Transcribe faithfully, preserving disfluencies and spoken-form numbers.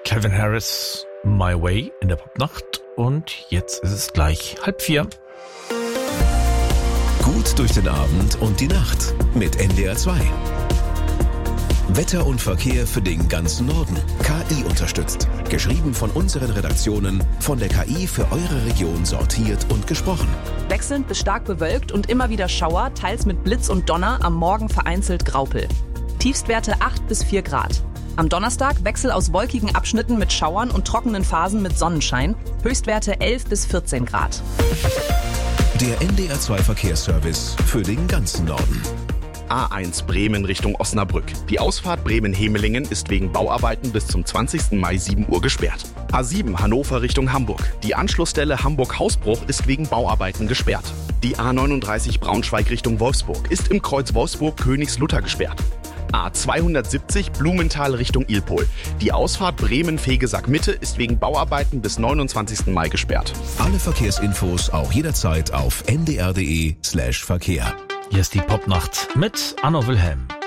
Calvin Harris, My Way in der Popnacht. Und jetzt ist es gleich halb vier. Gut durch den Abend und die Nacht mit N D R zwei. Wetter und Verkehr für den ganzen Norden. K I unterstützt. Geschrieben von unseren Redaktionen, von der K I für eure Region sortiert und gesprochen. Wechselnd bis stark bewölkt und immer wieder Schauer, teils mit Blitz und Donner, am Morgen vereinzelt Graupel. Tiefstwerte acht bis vier Grad. Am Donnerstag Wechsel aus wolkigen Abschnitten mit Schauern und trockenen Phasen mit Sonnenschein. Höchstwerte elf bis vierzehn Grad. Der N D R zwei Verkehrsservice für den ganzen Norden. A eins Bremen Richtung Osnabrück. Die Ausfahrt Bremen-Hemelingen ist wegen Bauarbeiten bis zum zwanzigsten Mai sieben Uhr gesperrt. A sieben Hannover Richtung Hamburg. Die Anschlussstelle Hamburg-Hausbruch ist wegen Bauarbeiten gesperrt. Die A neununddreißig Braunschweig Richtung Wolfsburg ist im Kreuz Wolfsburg-Königslutter gesperrt. A zweihundertsiebzig Blumenthal Richtung Ilpol. Die Ausfahrt Bremen-Fegesack-Mitte ist wegen Bauarbeiten bis neunundzwanzigsten Mai gesperrt. Alle Verkehrsinfos auch jederzeit auf n d r punkt d e slash Verkehr. Hier ist die Popnacht mit Anno Wilhelm.